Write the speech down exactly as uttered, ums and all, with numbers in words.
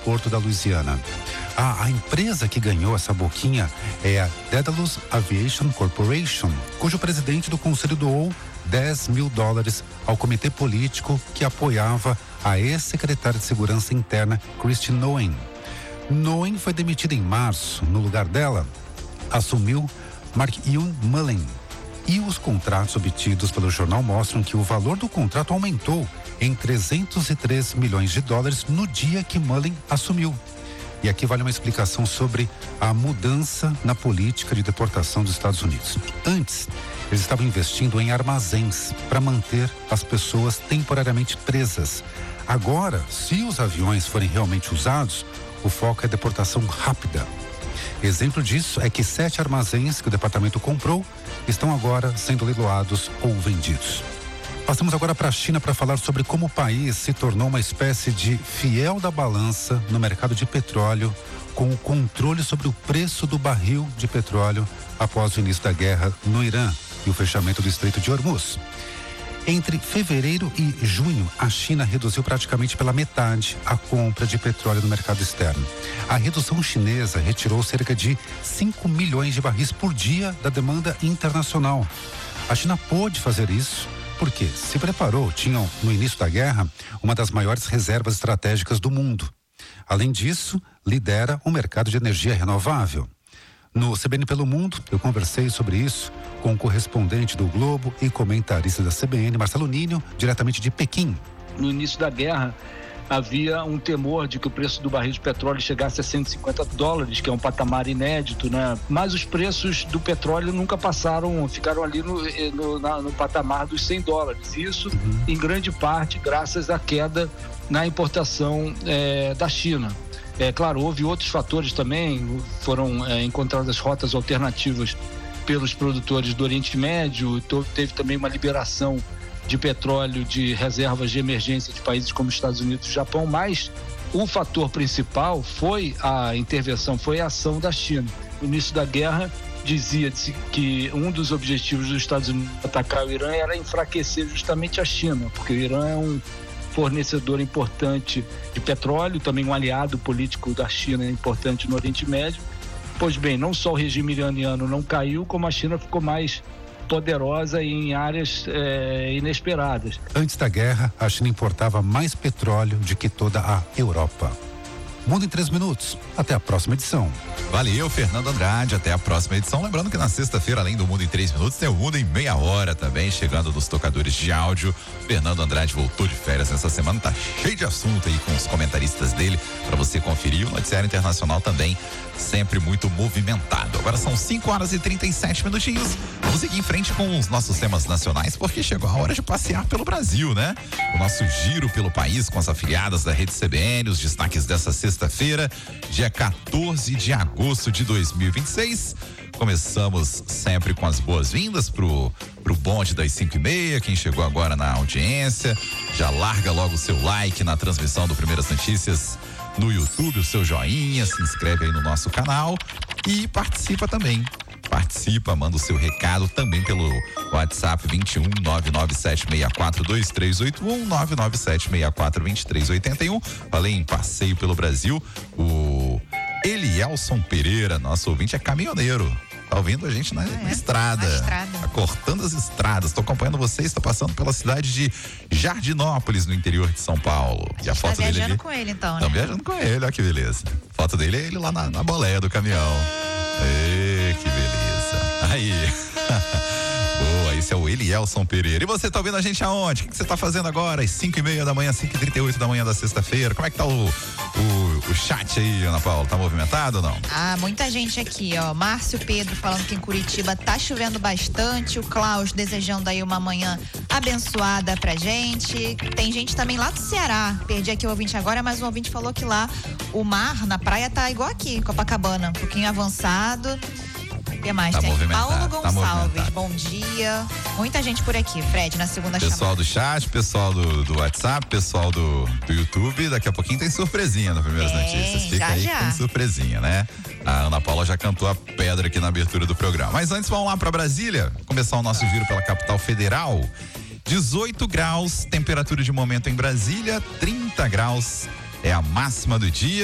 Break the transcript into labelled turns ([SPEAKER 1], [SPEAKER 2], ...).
[SPEAKER 1] aeroporto da Louisiana. Ah, a empresa que ganhou essa boquinha é a Daedalus Aviation Corporation, cujo presidente do conselho doou dez mil dólares ao comitê político que apoiava a ex-secretária de Segurança Interna, Kristi Noem. Noem foi demitida em março. No lugar dela, assumiu Mark-Ewan Mullen. E os contratos obtidos pelo jornal mostram que o valor do contrato aumentou em trezentos e três milhões de dólares no dia que Mullen assumiu. E aqui vale uma explicação sobre a mudança na política de deportação dos Estados Unidos. Antes, eles estavam investindo em armazéns para manter as pessoas temporariamente presas. Agora, se os aviões forem realmente usados, o foco é deportação rápida. Exemplo disso é que sete armazéns que o departamento comprou estão agora sendo leiloados ou vendidos. Passamos agora para a China para falar sobre como o país se tornou uma espécie de fiel da balança no mercado de petróleo, com o controle sobre o preço do barril de petróleo após o início da guerra no Irã e o fechamento do Estreito de Hormuz. Entre fevereiro e junho, a China reduziu praticamente pela metade a compra de petróleo no mercado externo. A redução chinesa retirou cerca de cinco milhões de barris por dia da demanda internacional. A China pôde fazer isso porque se preparou, tinham no início da guerra uma das maiores reservas estratégicas do mundo. Além disso, lidera o mercado de energia renovável. No C B N Pelo Mundo, eu conversei sobre isso com o correspondente do Globo e comentarista da C B N, Marcelo Ninho, diretamente de Pequim.
[SPEAKER 2] No início da guerra, havia um temor de que o preço do barril de petróleo chegasse a cento e cinquenta dólares, que é um patamar inédito, né? Mas os preços do petróleo nunca passaram, ficaram ali no, no, na, no patamar dos cem dólares. Isso, uhum. em grande parte, graças à queda na importação é, da China. É claro, houve outros fatores também, foram é, encontradas rotas alternativas pelos produtores do Oriente Médio, teve também uma liberação de petróleo de reservas de emergência de países como Estados Unidos e Japão, mas o fator principal foi a intervenção, foi a ação da China. No início da guerra, dizia-se que um dos objetivos dos Estados Unidos atacar o Irã era enfraquecer justamente a China, porque o Irã é um fornecedor importante de petróleo, também um aliado político da China importante no Oriente Médio. Pois bem, não só o regime iraniano não caiu, como a China ficou mais poderosa em áreas é, inesperadas.
[SPEAKER 1] Antes da guerra, a China importava mais petróleo do que toda a Europa. Mundo em três minutos. Até a próxima edição.
[SPEAKER 3] Valeu, Fernando Andrade. Até a próxima edição. Lembrando que na sexta-feira, além do Mundo em três minutos, tem o Mundo em meia hora também, chegando nos tocadores de áudio. Fernando Andrade voltou de férias nessa semana, tá cheio de assunto aí com os comentaristas dele, para você conferir. O noticiário internacional também, sempre muito movimentado. Agora são cinco horas e trinta e sete minutinhos. Vamos seguir em frente com os nossos temas nacionais, porque chegou a hora de passear pelo Brasil, né? O nosso giro pelo país com as afiliadas da Rede C B N, os destaques dessa sexta-feira, dia quatorze de agosto de dois mil e vinte e seis. Começamos sempre com as boas-vindas pro, pro bonde das cinco e meia. Quem chegou agora na audiência, já larga logo o seu like na transmissão do Primeiras Notícias no YouTube, o seu joinha, se inscreve aí no nosso canal e participa também. Participa, manda o seu recado também pelo WhatsApp vinte e um, nove nove sete seis quatro, dois três oito um, nove nove sete seis quatro, dois três oito um. Falei em passeio pelo Brasil, o Elielson Pereira, nosso ouvinte, é caminhoneiro. Tá ouvindo a gente na, ah, é? na estrada. estrada. Tá cortando as estradas. Tô acompanhando vocês, tô passando pela cidade de Jardinópolis, no interior de São Paulo. E a foto
[SPEAKER 4] tá viajando
[SPEAKER 3] dele ali,
[SPEAKER 4] com ele, então,
[SPEAKER 3] Estão
[SPEAKER 4] né?
[SPEAKER 3] viajando com ele, olha que beleza. A foto dele é ele lá na, na boleia do caminhão. Ê, que beleza. Aí. Boa, esse é o Elielson Pereira. E você tá ouvindo a gente aonde? O que você tá fazendo agora? Às cinco e meia da manhã, cinco e trinta e oito da manhã da sexta-feira. Como é que tá o, o, o chat aí, Ana Paula? Tá movimentado ou não?
[SPEAKER 4] Ah, muita gente aqui, ó. Márcio Pedro falando que em Curitiba tá chovendo bastante. O Klaus desejando aí uma manhã abençoada pra gente. Tem gente também lá do Ceará. Perdi aqui o ouvinte agora, mas o ouvinte falou que lá o mar na praia tá igual aqui, Copacabana, um pouquinho avançado. O que mais?
[SPEAKER 3] Tá
[SPEAKER 4] Tem Paulo
[SPEAKER 3] tá
[SPEAKER 4] Gonçalves, bom dia. Muita gente por aqui, Fred, na segunda
[SPEAKER 3] pessoal
[SPEAKER 4] chamada.
[SPEAKER 3] Do chat, pessoal do, do WhatsApp, pessoal do, do YouTube. Daqui a pouquinho tem surpresinha no Primeiras
[SPEAKER 4] tem,
[SPEAKER 3] Notícias. Fica
[SPEAKER 4] já,
[SPEAKER 3] aí
[SPEAKER 4] já.
[SPEAKER 3] que tem surpresinha, né? A Ana Paula já cantou a pedra aqui na abertura do programa. Mas antes, vamos lá para Brasília, começar o nosso giro pela capital federal. dezoito graus, temperatura de momento em Brasília, trinta graus é a máxima do dia.